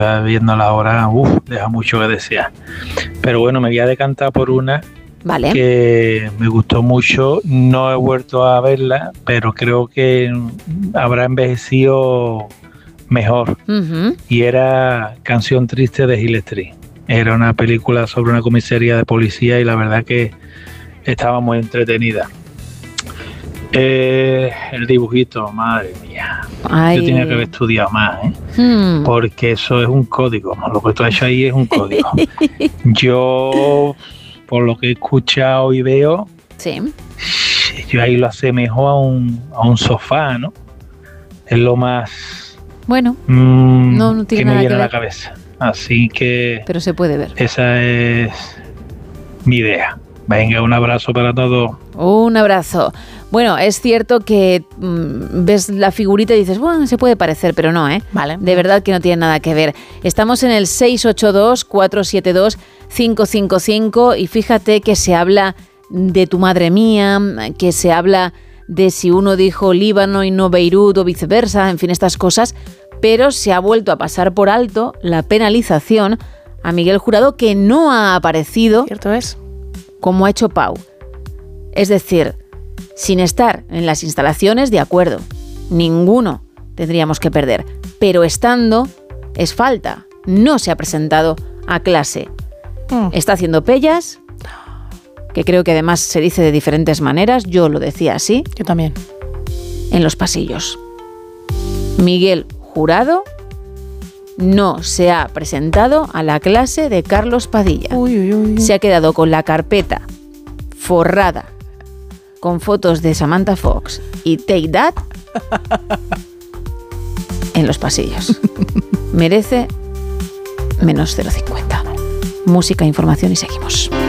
viéndola ahora, deja mucho que desear. Pero bueno, me voy a decantar por una Vale. que me gustó mucho. No he vuelto a verla, pero creo que habrá envejecido mejor. Uh-huh. Y era Canción Triste de Hill Street. Era una película sobre una comisaría de policía y la verdad que estaba muy entretenida. El dibujito, madre mía. Ay. Yo tenía que haber estudiado más, porque eso es un código. Lo que tú has hecho ahí es un código. Yo, por lo que he escuchado y veo, sí, yo ahí lo asemejo a un sofá, ¿no? Es lo más bueno, no tiene que nada me que viene a ver. la cabeza. Así que pero se puede ver. esa es mi idea. Venga, un abrazo para todos. Un abrazo. Bueno, es cierto que ves la figurita y dices, bueno, se puede parecer, pero no, ¿eh? Vale. De verdad que no tiene nada que ver. Estamos en el 682-472-555 y fíjate que se habla de tu madre mía, que se habla de si uno dijo Líbano y no Beirut o viceversa, en fin, estas cosas, pero se ha vuelto a pasar por alto la penalización a Miguel Jurado, que no ha aparecido. ¿Cierto es? Como ha hecho Pau. Es decir, sin estar en las instalaciones, de acuerdo, ninguno tendríamos que perder, pero estando es falta. No se ha presentado a clase. Está haciendo pellas, que creo que además se dice de diferentes maneras, yo lo decía así. Yo también. En los pasillos. Miguel Jurado no se ha presentado a la clase de Carlos Padilla. Se ha quedado con la carpeta forrada con fotos de Samantha Fox y Take That en los pasillos. Merece menos 0,50. Música, información y seguimos.